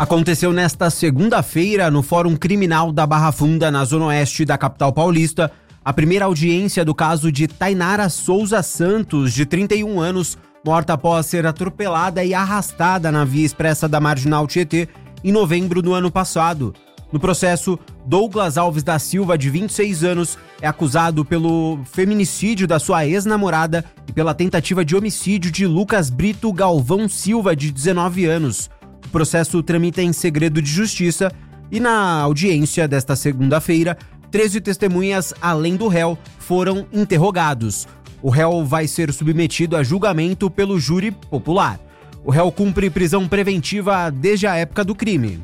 Aconteceu nesta segunda-feira, no Fórum Criminal da Barra Funda, na zona oeste da capital paulista, a primeira audiência do caso de Tainara Souza Santos, de 31 anos, morta após ser atropelada e arrastada na via expressa da Marginal Tietê em novembro do ano passado. No processo, Douglas Alves da Silva, de 26 anos, é acusado pelo feminicídio da sua ex-namorada e pela tentativa de homicídio de Lucas Brito Galvão Silva, de 19 anos. O processo tramita em segredo de justiça e na audiência desta segunda-feira, 13 testemunhas, além do réu, foram interrogados. O réu vai ser submetido a julgamento pelo júri popular. O réu cumpre prisão preventiva desde a época do crime.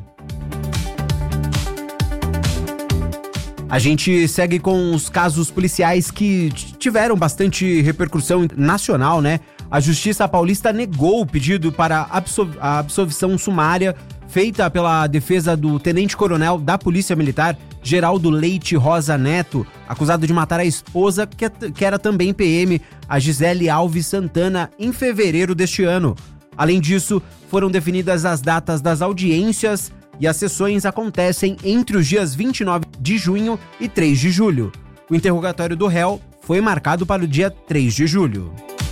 A gente segue com os casos policiais que tiveram bastante repercussão nacional, né? A Justiça Paulista negou o pedido para a absolvição sumária feita pela defesa do tenente-coronel da Polícia Militar, Geraldo Leite Rosa Neto, acusado de matar a esposa, que era também PM, a Gisele Alves Santana, em fevereiro deste ano. Além disso, foram definidas as datas das audiências e as sessões acontecem entre os dias 29 de junho e 3 de julho. O interrogatório do réu foi marcado para o dia 3 de julho.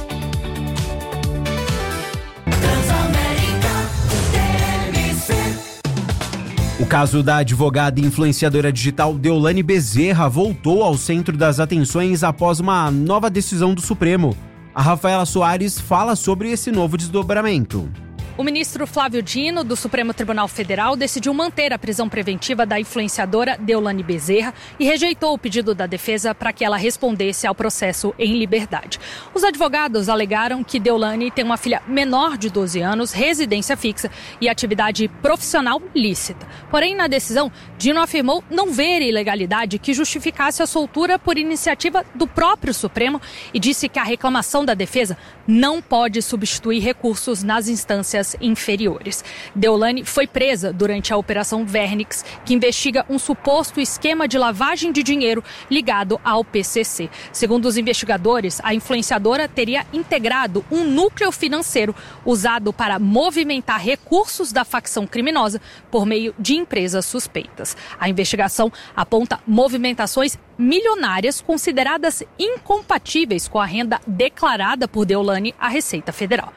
O caso da advogada e influenciadora digital Deolane Bezerra voltou ao centro das atenções após uma nova decisão do Supremo. A Rafaela Soares fala sobre esse novo desdobramento. O ministro Flávio Dino, do Supremo Tribunal Federal, decidiu manter a prisão preventiva da influenciadora Deolane Bezerra e rejeitou o pedido da defesa para que ela respondesse ao processo em liberdade. Os advogados alegaram que Deolane tem uma filha menor de 12 anos, residência fixa e atividade profissional lícita. Porém, na decisão, Dino afirmou não ver ilegalidade que justificasse a soltura por iniciativa do próprio Supremo e disse que a reclamação da defesa não pode substituir recursos nas instâncias inferiores. Deolane foi presa durante a Operação Vernix, que investiga um suposto esquema de lavagem de dinheiro ligado ao PCC. Segundo os investigadores, a influenciadora teria integrado um núcleo financeiro usado para movimentar recursos da facção criminosa por meio de empresas suspeitas. A investigação aponta movimentações milionárias consideradas incompatíveis com a renda declarada por Deolane à Receita Federal.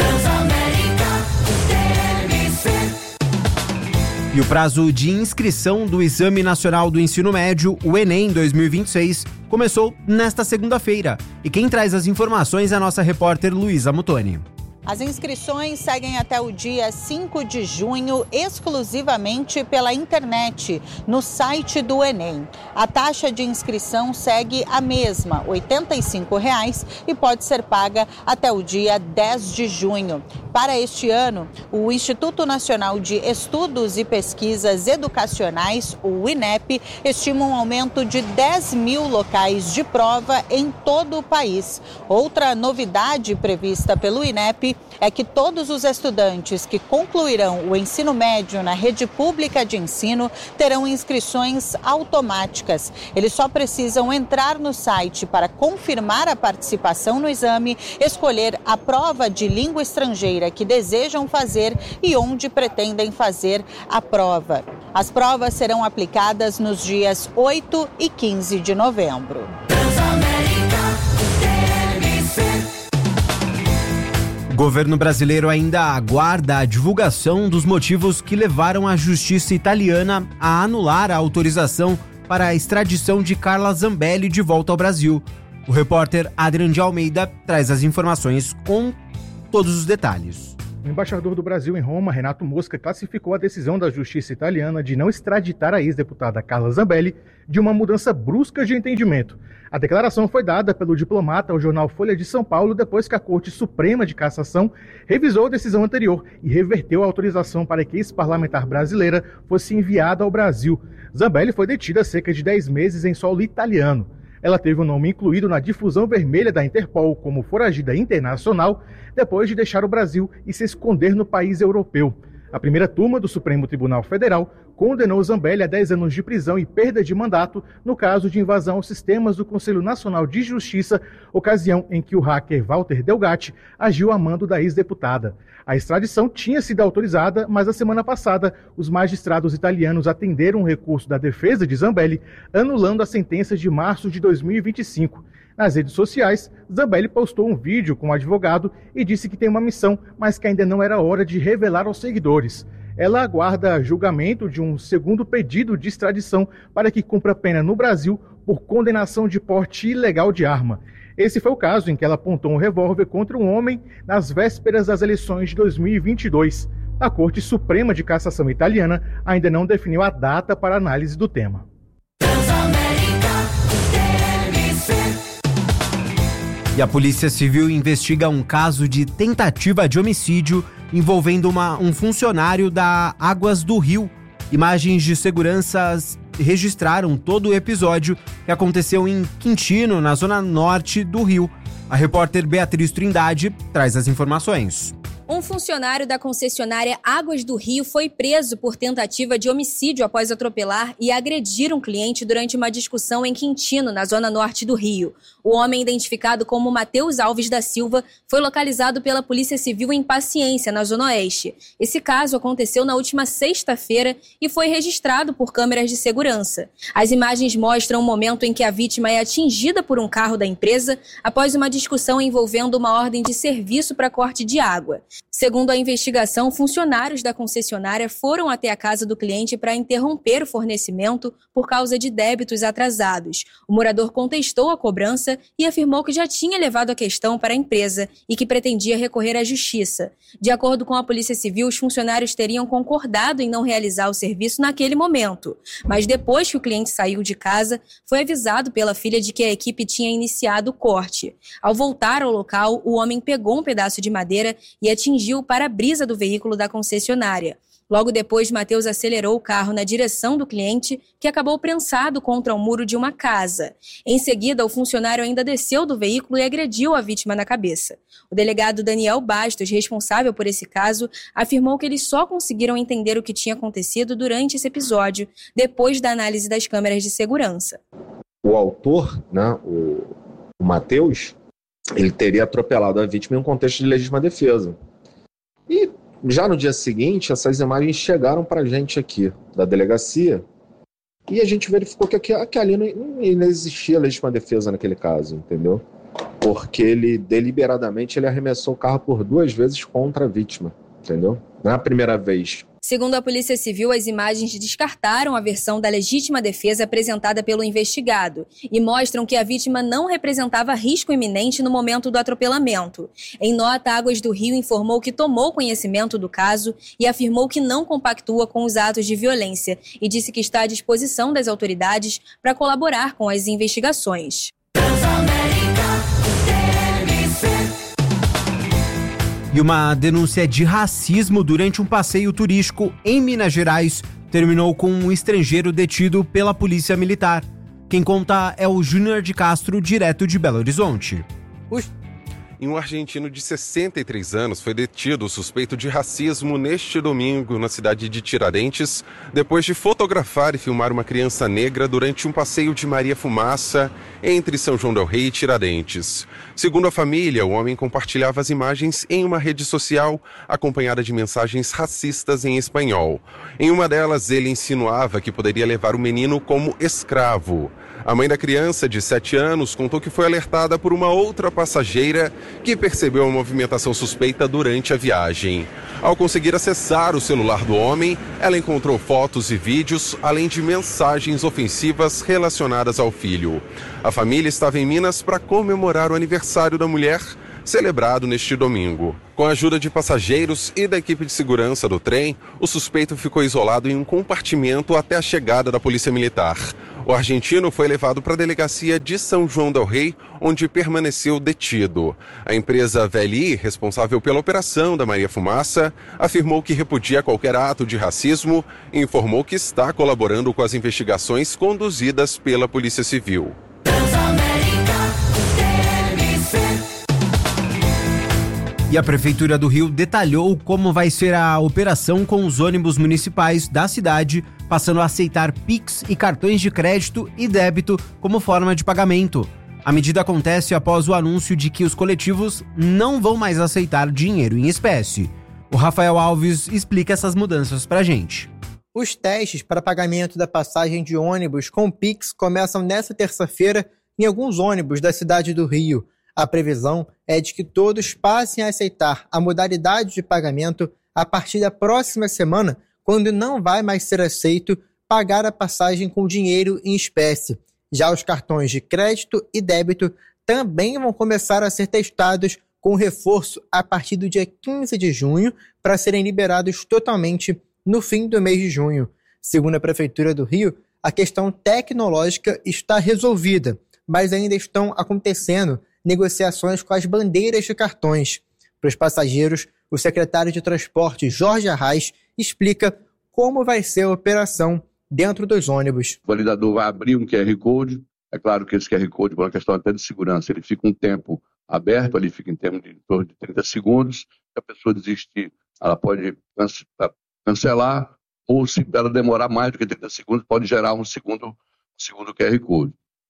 E o prazo de inscrição do Exame Nacional do Ensino Médio, o Enem 2026, começou nesta segunda-feira. E quem traz as informações é a nossa repórter Luísa Mutoni. As inscrições seguem até o dia 5 de junho, exclusivamente pela internet, no site do Enem. A taxa de inscrição segue a mesma, R$ 85,00, e pode ser paga até o dia 10 de junho. Para este ano, o Instituto Nacional de Estudos e Pesquisas Educacionais, o INEP, estima um aumento de 10.000 locais de prova em todo o país. Outra novidade prevista pelo INEP é que todos os estudantes que concluirão o ensino médio na rede pública de ensino terão inscrições automáticas. Eles só precisam entrar no site para confirmar a participação no exame, escolher a prova de língua estrangeira que desejam fazer e onde pretendem fazer a prova. As provas serão aplicadas nos dias 8 e 15 de novembro. O governo brasileiro ainda aguarda a divulgação dos motivos que levaram a justiça italiana a anular a autorização para a extradição de Carla Zambelli de volta ao Brasil. O repórter Adrian de Almeida traz as informações com todos os detalhes. O embaixador do Brasil em Roma, Renato Mosca, classificou a decisão da justiça italiana de não extraditar a ex-deputada Carla Zambelli de uma mudança brusca de entendimento. A declaração foi dada pelo diplomata ao jornal Folha de São Paulo depois que a Corte Suprema de Cassação revisou a decisão anterior e reverteu a autorização para que a ex-parlamentar brasileira fosse enviada ao Brasil. Zambelli foi detida há cerca de 10 meses em solo italiano. Ela teve o nome incluído na difusão vermelha da Interpol como foragida internacional depois de deixar o Brasil e se esconder no país europeu. A primeira turma do Supremo Tribunal Federal condenou Zambelli a 10 anos de prisão e perda de mandato no caso de invasão aos sistemas do Conselho Nacional de Justiça, ocasião em que o hacker Walter Delgatti agiu a mando da ex-deputada. A extradição tinha sido autorizada, mas na semana passada os magistrados italianos atenderam um recurso da defesa de Zambelli, anulando a sentença de março de 2025. Nas redes sociais, Zambelli postou um vídeo com o advogado e disse que tem uma missão, mas que ainda não era hora de revelar aos seguidores. Ela aguarda julgamento de um segundo pedido de extradição para que cumpra pena no Brasil por condenação de porte ilegal de arma. Esse foi o caso em que ela apontou um revólver contra um homem nas vésperas das eleições de 2022. A Corte Suprema de Cassação italiana ainda não definiu a data para análise do tema. E a Polícia Civil investiga um caso de tentativa de homicídio envolvendo um funcionário da Águas do Rio. Imagens de segurança registraram todo o episódio que aconteceu em Quintino, na zona norte do Rio. A repórter Beatriz Trindade traz as informações. Um funcionário da concessionária Águas do Rio foi preso por tentativa de homicídio após atropelar e agredir um cliente durante uma discussão em Quintino, na zona norte do Rio. O homem, identificado como Matheus Alves da Silva, foi localizado pela Polícia Civil em Paciência, na zona oeste. Esse caso aconteceu na última sexta-feira e foi registrado por câmeras de segurança. As imagens mostram o momento em que a vítima é atingida por um carro da empresa após uma discussão envolvendo uma ordem de serviço para corte de água. Segundo a investigação, funcionários da concessionária foram até a casa do cliente para interromper o fornecimento por causa de débitos atrasados. O morador contestou a cobrança e afirmou que já tinha levado a questão para a empresa e que pretendia recorrer à justiça. De acordo com a Polícia Civil, os funcionários teriam concordado em não realizar o serviço naquele momento. Mas depois que o cliente saiu de casa, foi avisado pela filha de que a equipe tinha iniciado o corte. Ao voltar ao local, o homem pegou um pedaço de madeira e atingiu o para-brisa do veículo da concessionária. Logo depois, Matheus acelerou o carro na direção do cliente, que acabou prensado contra o muro de uma casa. Em seguida, o funcionário ainda desceu do veículo e agrediu a vítima na cabeça. O delegado Daniel Bastos, responsável por esse caso, afirmou que eles só conseguiram entender o que tinha acontecido durante esse episódio, depois da análise das câmeras de segurança. O autor, o Matheus, ele teria atropelado a vítima em um contexto de legítima defesa. E já no dia seguinte, essas imagens chegaram para a gente aqui, da delegacia, e a gente verificou que ali não existia legítima defesa naquele caso, entendeu? Porque ele, deliberadamente, ele arremessou o carro por 2 vezes contra a vítima, entendeu? Na primeira vez. Segundo a Polícia Civil, as imagens descartaram a versão da legítima defesa apresentada pelo investigado e mostram que a vítima não representava risco iminente no momento do atropelamento. Em nota, Águas do Rio informou que tomou conhecimento do caso e afirmou que não compactua com os atos de violência e disse que está à disposição das autoridades para colaborar com as investigações. E uma denúncia de racismo durante um passeio turístico em Minas Gerais terminou com um estrangeiro detido pela Polícia Militar. Quem conta é o Júnior de Castro, direto de Belo Horizonte. E um argentino de 63 anos foi detido suspeito de racismo neste domingo na cidade de Tiradentes, depois de fotografar e filmar uma criança negra durante um passeio de Maria Fumaça entre São João del Rei e Tiradentes. Segundo a família, o homem compartilhava as imagens em uma rede social, acompanhada de mensagens racistas em espanhol. Em uma delas, ele insinuava que poderia levar o menino como escravo. A mãe da criança, de 7 anos, contou que foi alertada por uma outra passageira que percebeu a movimentação suspeita durante a viagem. Ao conseguir acessar o celular do homem, ela encontrou fotos e vídeos, além de mensagens ofensivas relacionadas ao filho. A família estava em Minas para comemorar o aniversário da mulher, celebrado neste domingo. Com a ajuda de passageiros e da equipe de segurança do trem, o suspeito ficou isolado em um compartimento até a chegada da Polícia Militar. O argentino foi levado para a delegacia de São João del Rei, onde permaneceu detido. A empresa VLI, responsável pela operação da Maria Fumaça, afirmou que repudia qualquer ato de racismo e informou que está colaborando com as investigações conduzidas pela Polícia Civil. E a Prefeitura do Rio detalhou como vai ser a operação com os ônibus municipais da cidade, passando a aceitar Pix e cartões de crédito e débito como forma de pagamento. A medida acontece após o anúncio de que os coletivos não vão mais aceitar dinheiro em espécie. O Rafael Alves explica essas mudanças pra gente. Os testes para pagamento da passagem de ônibus com Pix começam nesta terça-feira em alguns ônibus da cidade do Rio. A previsão é de que todos passem a aceitar a modalidade de pagamento a partir da próxima semana, quando não vai mais ser aceito pagar a passagem com dinheiro em espécie. Já os cartões de crédito e débito também vão começar a ser testados com reforço a partir do dia 15 de junho para serem liberados totalmente no fim do mês de junho. Segundo a Prefeitura do Rio, a questão tecnológica está resolvida, mas ainda estão acontecendo negociações com as bandeiras de cartões. Para os passageiros, o secretário de Transporte, Jorge Arraes, explica como vai ser a operação dentro dos ônibus. O validador vai abrir um QR Code. É claro que esse QR Code, por uma questão até de segurança, ele fica um tempo aberto, ali fica em termos de 30 segundos. Se a pessoa desistir, ela pode cancelar, ou se ela demorar mais do que 30 segundos, pode gerar um segundo QR Code.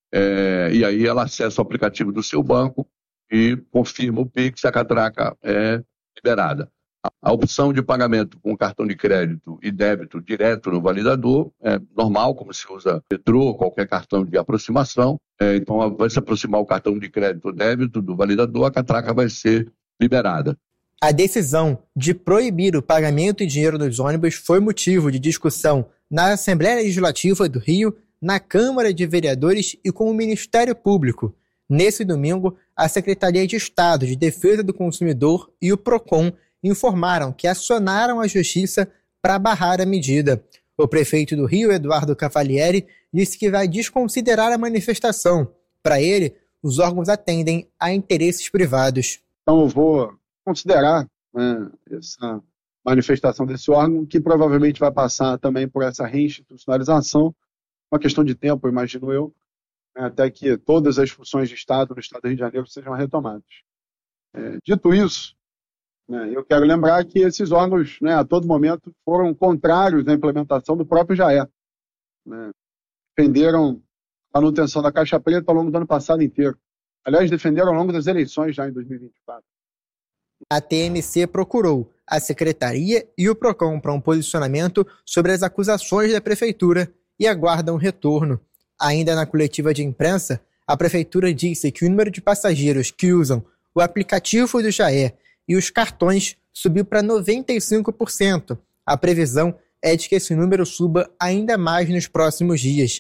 E aí ela acessa o aplicativo do seu banco e confirma o Pix, a catraca é liberada. A opção de pagamento com cartão de crédito e débito direto no validador é normal, como se usa metrô ou qualquer cartão de aproximação. Então vai se aproximar o cartão de crédito ou débito do validador, a catraca vai ser liberada. A decisão de proibir o pagamento em dinheiro nos ônibus foi motivo de discussão na Assembleia Legislativa do Rio, na Câmara de Vereadores e com o Ministério Público. Nesse domingo, a Secretaria de Estado de Defesa do Consumidor e o PROCON informaram que acionaram a Justiça para barrar a medida. O prefeito do Rio, Eduardo Cavalieri, disse que vai desconsiderar a manifestação. Para ele, os órgãos atendem a interesses privados. Então eu vou considerar essa manifestação desse órgão, que provavelmente vai passar também por essa reinstitucionalização, uma questão de tempo, imagino eu, até que todas as funções de Estado no Estado do Rio de Janeiro sejam retomadas. Dito isso, eu quero lembrar que esses órgãos, a todo momento, foram contrários à implementação do próprio JAE. Defenderam a manutenção da caixa preta ao longo do ano passado inteiro. Aliás, defenderam ao longo das eleições já em 2024. A TMC procurou a Secretaria e o PROCON para um posicionamento sobre as acusações da Prefeitura e aguardam retorno. Ainda na coletiva de imprensa, a Prefeitura disse que o número de passageiros que usam o aplicativo do JAE e os cartões subiu para 95%. A previsão é de que esse número suba ainda mais nos próximos dias.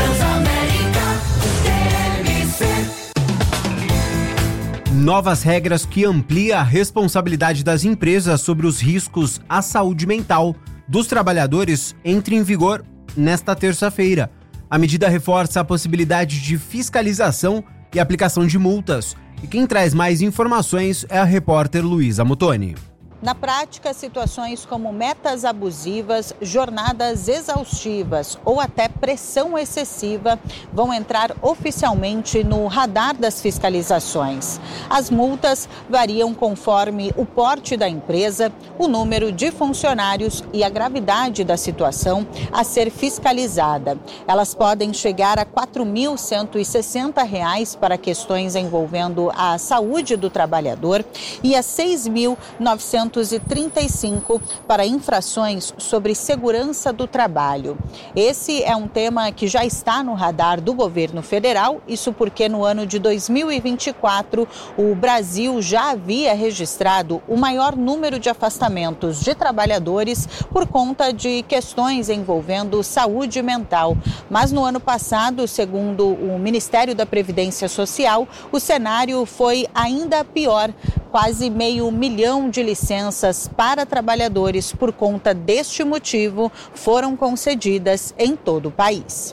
Novas regras que ampliam a responsabilidade das empresas sobre os riscos à saúde mental dos trabalhadores entram em vigor nesta terça-feira. A medida reforça a possibilidade de fiscalização e aplicação de multas. E quem traz mais informações é a repórter Luísa Mutoni. Na prática, situações como metas abusivas, jornadas exaustivas ou até pressão excessiva vão entrar oficialmente no radar das fiscalizações. As multas variam conforme o porte da empresa, o número de funcionários e a gravidade da situação a ser fiscalizada. Elas podem chegar a R$ 4.160 para questões envolvendo a saúde do trabalhador e a R$ 6.935 para infrações sobre segurança do trabalho. Esse é um tema que já está no radar do governo federal, isso porque no ano de 2024 o Brasil já havia registrado o maior número de afastamentos de trabalhadores por conta de questões envolvendo saúde mental. Mas no ano passado, segundo o Ministério da Previdência Social, o cenário foi ainda pior. Quase 500 mil de licenças para trabalhadores por conta deste motivo foram concedidas em todo o país.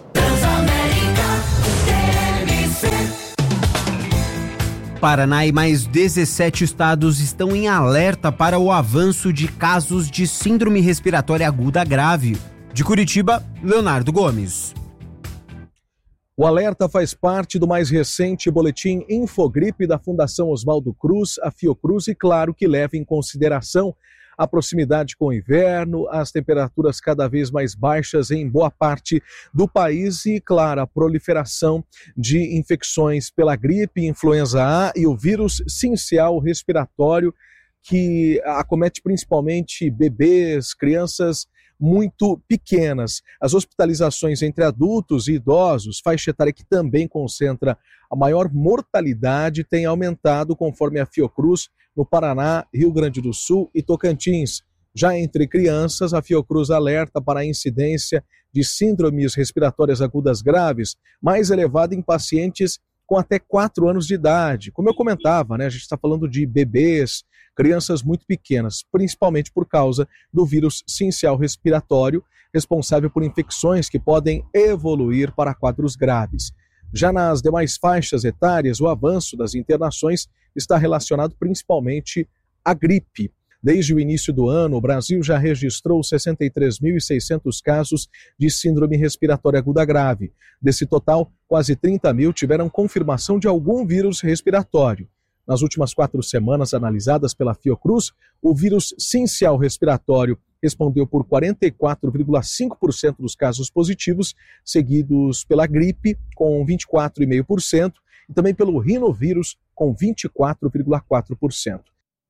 Paraná e mais 17 estados estão em alerta para o avanço de casos de síndrome respiratória aguda grave. De Curitiba, Leonardo Gomes. O alerta faz parte do mais recente boletim Infogripe da Fundação Oswaldo Cruz, a Fiocruz, e claro que leva em consideração a proximidade com o inverno, as temperaturas cada vez mais baixas em boa parte do país e, claro, a proliferação de infecções pela gripe, influenza A e o vírus sincial respiratório, que acomete principalmente bebês, crianças muito pequenas. As hospitalizações entre adultos e idosos, faixa etária que também concentra a maior mortalidade, tem aumentado conforme a Fiocruz no Paraná, Rio Grande do Sul e Tocantins. Já entre crianças, a Fiocruz alerta para a incidência de síndromes respiratórias agudas graves, mais elevada em pacientes com até 4 anos de idade. Como eu comentava, a gente está falando de bebês, crianças muito pequenas, principalmente por causa do vírus sincial respiratório, responsável por infecções que podem evoluir para quadros graves. Já nas demais faixas etárias, o avanço das internações está relacionado principalmente à gripe. Desde o início do ano, o Brasil já registrou 63.600 casos de síndrome respiratória aguda grave. Desse total, quase 30 mil tiveram confirmação de algum vírus respiratório. Nas últimas 4 semanas analisadas pela Fiocruz, o vírus sincial respiratório respondeu por 44,5% dos casos positivos, seguidos pela gripe, com 24,5%, e também pelo rinovírus, com 24,4%.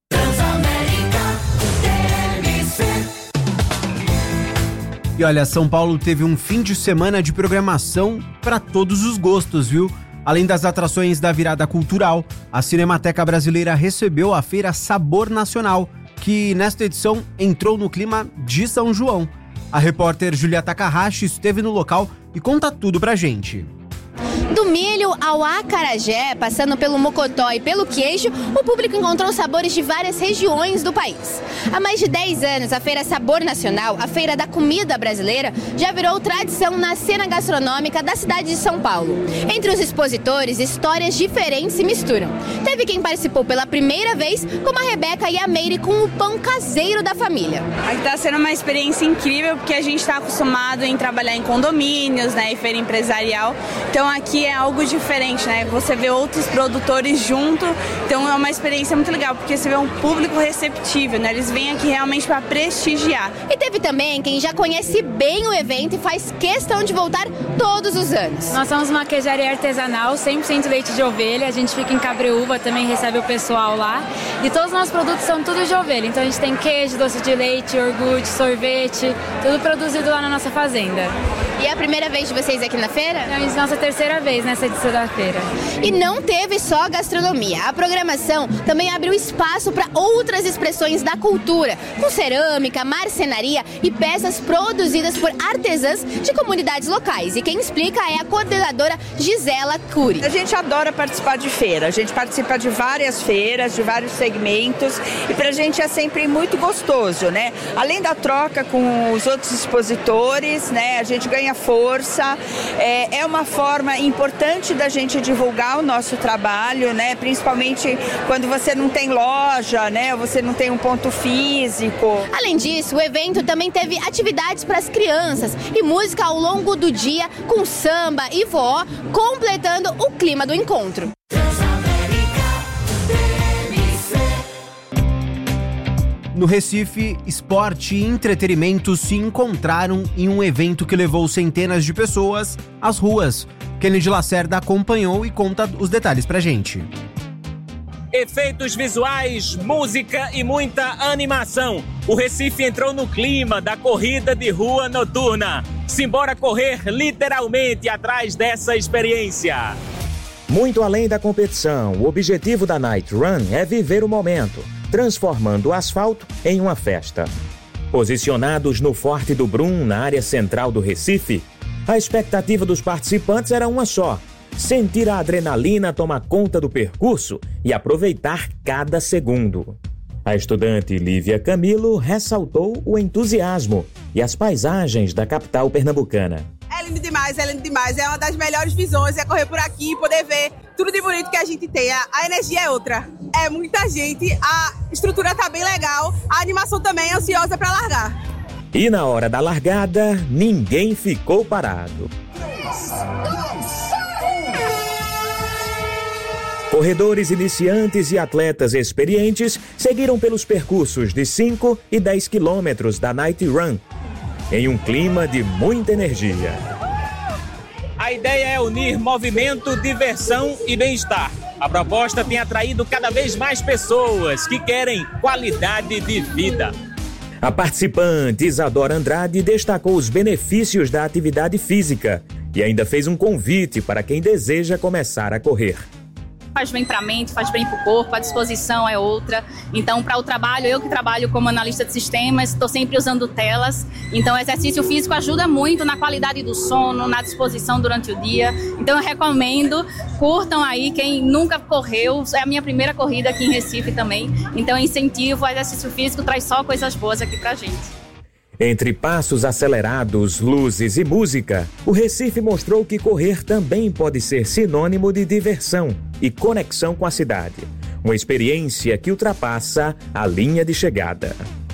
E olha, São Paulo teve um fim de semana de programação para todos os gostos, viu? Além das atrações da virada cultural, a Cinemateca Brasileira recebeu a Feira Sabor Nacional, que nesta edição entrou no clima de São João. A repórter Julia Takahashi esteve no local e conta tudo pra gente. Do milho ao acarajé, passando pelo mocotó e pelo queijo, o público encontrou sabores de várias regiões do país. Há mais de 10 anos, a Feira Sabor Nacional, a Feira da Comida Brasileira, já virou tradição na cena gastronômica da cidade de São Paulo. Entre os expositores, histórias diferentes se misturam. Teve quem participou pela primeira vez, como a Rebeca e a Meire, com o pão caseiro da família. Aqui está sendo uma experiência incrível, porque a gente está acostumado em trabalhar em condomínios, e feira empresarial. Então aqui é algo diferente, Você vê outros produtores junto, então é uma experiência muito legal, porque você vê um público receptivo, Eles vêm aqui realmente para prestigiar. E teve também quem já conhece bem o evento e faz questão de voltar todos os anos. Nós somos uma queijaria artesanal, 100% leite de ovelha, a gente fica em Cabreúva, também recebe o pessoal lá, e todos os nossos produtos são tudo de ovelha, então a gente tem queijo, doce de leite, iogurte, sorvete, tudo produzido lá na nossa fazenda. E é a primeira vez de vocês aqui na feira? É a nossa terceira vez nessa edição da feira. E não teve só a gastronomia. A programação também abriu espaço para outras expressões da cultura, com cerâmica, marcenaria e peças produzidas por artesãs de comunidades locais. E quem explica é a coordenadora Gisela Cury. A gente adora participar de feira. A gente participa de várias feiras, de vários segmentos. E pra gente é sempre muito gostoso, Além da troca com os outros expositores, A gente ganha força. É uma forma importante da gente divulgar o nosso trabalho, principalmente quando você não tem loja, você não tem um ponto físico. Além disso, o evento também teve atividades para as crianças e música ao longo do dia, com samba e forró, completando o clima do encontro. No Recife, esporte e entretenimento se encontraram em um evento que levou centenas de pessoas às ruas. Kennedy Lacerda acompanhou e conta os detalhes pra gente. Efeitos visuais, música e muita animação. O Recife entrou no clima da corrida de rua noturna. Simbora correr literalmente atrás dessa experiência. Muito além da competição, o objetivo da Night Run é viver o momento, transformando o asfalto em uma festa. Posicionados no Forte do Brum, na área central do Recife, a expectativa dos participantes era uma só: sentir a adrenalina tomar conta do percurso e aproveitar cada segundo. A estudante Lívia Camilo ressaltou o entusiasmo e as paisagens da capital pernambucana. É lindo demais, é lindo demais. É uma das melhores visões, é correr por aqui e poder ver tudo de bonito que a gente tem. A energia é outra. É muita gente, a estrutura tá bem legal, a animação também é ansiosa para largar. E na hora da largada, ninguém ficou parado. 3, 2, Corredores iniciantes e atletas experientes seguiram pelos percursos de 5 e 10 quilômetros da Night Run, em um clima de muita energia. A ideia é unir movimento, diversão e bem-estar. A proposta tem atraído cada vez mais pessoas que querem qualidade de vida. A participante Isadora Andrade destacou os benefícios da atividade física e ainda fez um convite para quem deseja começar a correr. Faz bem para a mente, faz bem para o corpo, a disposição é outra. Então, para o trabalho, eu que trabalho como analista de sistemas, estou sempre usando telas. Então, o exercício físico ajuda muito na qualidade do sono, na disposição durante o dia. Então, eu recomendo, curtam aí, quem nunca correu, é a minha primeira corrida aqui em Recife também. Então, eu incentivo, o exercício físico traz só coisas boas aqui para a gente. Entre passos acelerados, luzes e música, o Recife mostrou que correr também pode ser sinônimo de diversão e conexão com a cidade. Uma experiência que ultrapassa a linha de chegada.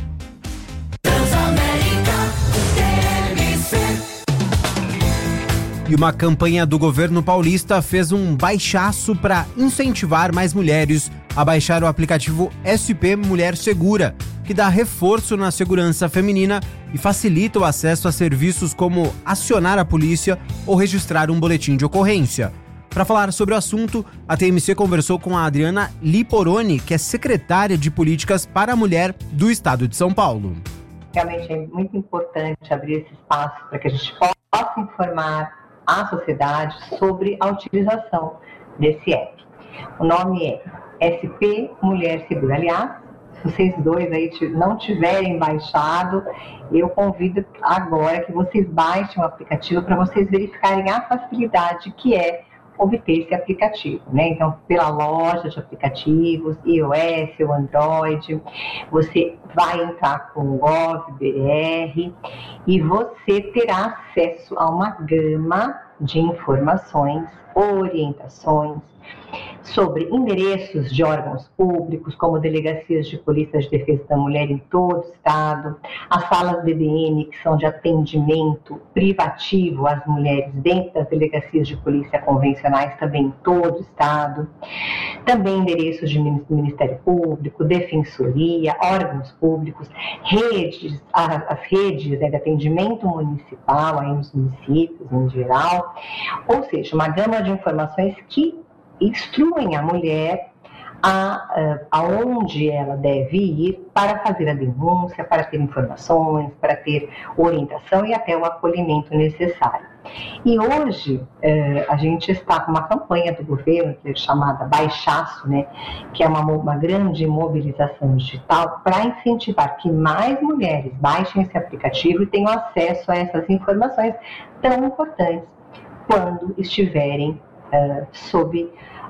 E uma campanha do governo paulista fez um baixaço para incentivar mais mulheres a baixar o aplicativo SP Mulher Segura, que dá reforço na segurança feminina e facilita o acesso a serviços como acionar a polícia ou registrar um boletim de ocorrência. Para falar sobre o assunto, a TMC conversou com a Adriana Liporoni, que é secretária de Políticas para a Mulher do Estado de São Paulo. Realmente é muito importante abrir esse espaço para que a gente possa informar a sociedade sobre a utilização desse app. O nome é SP Mulher Segura. Aliás, se vocês dois aí não tiverem baixado, eu convido agora que vocês baixem o aplicativo para vocês verificarem a facilidade que é obter esse aplicativo, né? Então, pela loja de aplicativos, iOS ou Android, você vai entrar com o GovBR e você terá acesso a uma gama de informações, orientações sobre endereços de órgãos públicos, como delegacias de polícia de defesa da mulher em todo o estado, as salas DDM, que são de atendimento privativo às mulheres dentro das delegacias de polícia convencionais, também em todo o estado, também endereços de Ministério Público, Defensoria, órgãos públicos, redes, as redes de atendimento municipal, aí nos municípios em geral, ou seja, uma gama de informações que instruem a mulher aonde ela deve ir para fazer a denúncia, para ter informações, para ter orientação e até o acolhimento necessário. E hoje a gente está com uma campanha do governo que é chamada Baixaço, né, que é uma grande mobilização digital para incentivar que mais mulheres baixem esse aplicativo e tenham acesso a essas informações tão importantes quando estiverem sob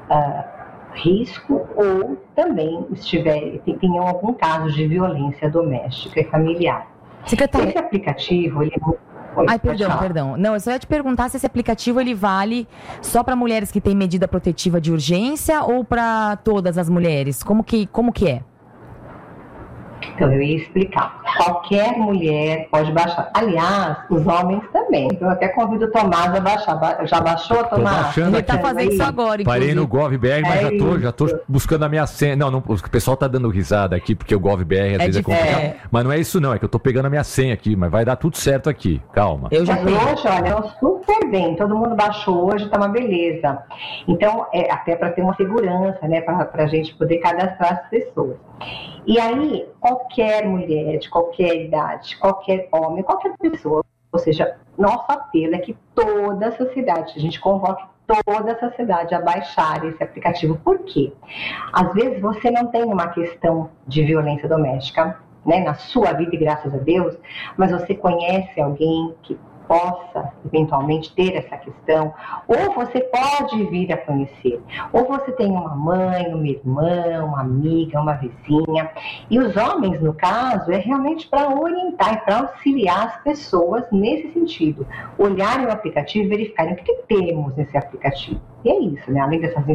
risco ou também tenham algum caso de violência doméstica e familiar. Secretária... Esse aplicativo, ele... Ai, perdão. Não, eu só ia te perguntar se esse aplicativo ele vale só para mulheres que têm medida protetiva de urgência ou para todas as mulheres? Como que é? Então, eu ia explicar. Qualquer mulher pode baixar. Aliás, os homens também. Então, eu até convido o Tomás a baixar. Já baixou, Tomás? Ele está fazendo isso agora, inclusive. Parei no GovBR, mas já tô buscando a minha senha. Não, o pessoal tá dando risada aqui, porque o GovBR às vezes é complicado. Mas não é isso não, é que eu tô pegando a minha senha aqui, mas vai dar tudo certo aqui. Calma. Eu já tenho. Hoje, olha, super bem. Todo mundo baixou hoje, tá uma beleza. Então, até para ter uma segurança, né, para a gente poder cadastrar as pessoas. E aí, qualquer mulher, de qualquer idade, qualquer homem, qualquer pessoa, ou seja, nosso apelo é que toda a sociedade, a gente convoque toda a sociedade a baixar esse aplicativo. Por quê? Às vezes você não tem uma questão de violência doméstica, né, na sua vida, e graças a Deus, mas você conhece alguém que possa eventualmente ter essa questão, ou você pode vir a conhecer, ou você tem uma mãe, uma irmã, uma amiga, uma vizinha, e os homens, no caso, é realmente para orientar e para auxiliar as pessoas nesse sentido, olharem o aplicativo e verificarem o que temos nesse aplicativo. E é isso, né? Além dessas